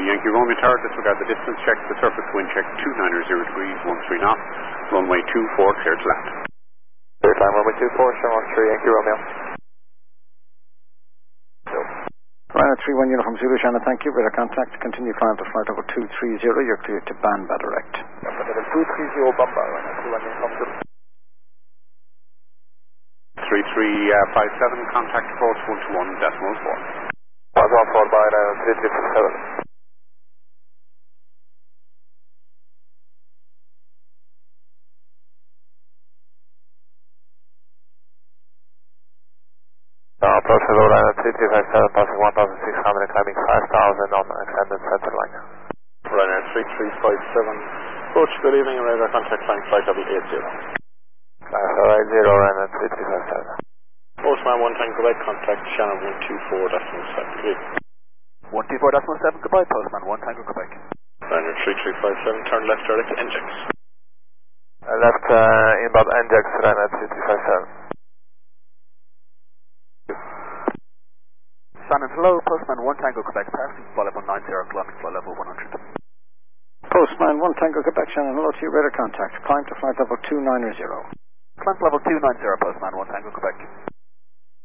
Yankee Romeo Tower, disregard the distance check, the surface wind check 290 degrees, 13 knots, runway 24, clear to land. Clear time, runway 24, 713 Yankee Romeo. Ryanair 31 Uniform Zulu, Shannon, thank you. Radar contact, continue climb to flight level 230, you're cleared to Banba direct. Level 230 Bamba, Ryanair 31 Uniform Zulu. 3357, contact approach 121.4. 114 by Ryanair 3357. Approach hello Ryanair 3357, passing 1600, climbing 5000 on extended center line. Ryanair 3357, approach, good evening, radar contact flying flight level 80. Flight 80, Ryanair 3357. Postman 1 Tango Quebec, contact Shannon 124.7. 124.7, goodbye, Postman 1 Tango Quebec. Ryanair 3357, turn left direct NGEX. Left inbound NGEX, Ryanair 3357. Shannon, hello, Postman 1 Tango Quebec, passing flight level 90, climbing flight level 100. Postman 1 Tango Quebec, Shannon, hello to you, radar contact, climb to flight level 290. Climb level 290, Postman 1 Tango Quebec.